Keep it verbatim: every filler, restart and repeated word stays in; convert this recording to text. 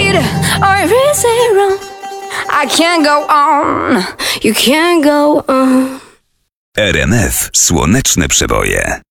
right or is it wrong? I can't go on, you can't go on. R M F Słoneczne Przeboje.